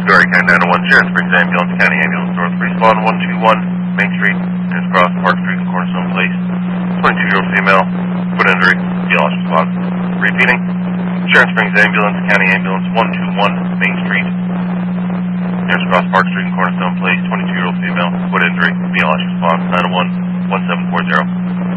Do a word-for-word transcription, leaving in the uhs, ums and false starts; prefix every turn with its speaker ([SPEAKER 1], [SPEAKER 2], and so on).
[SPEAKER 1] Story County nine oh one, Sharon Springs Ambulance, County Ambulance, North Respawn, one two one Main Street, News Cross, Park Street, and Cornerstone Place. twenty-two-year-old female, foot injury, B L S response. Repeating, Sharon Springs Ambulance, County Ambulance, one two one Main Street, News Cross, Park Street, and Cornerstone Place. twenty-two-year-old female, foot injury, B L S response, nine oh one, one seven four zero.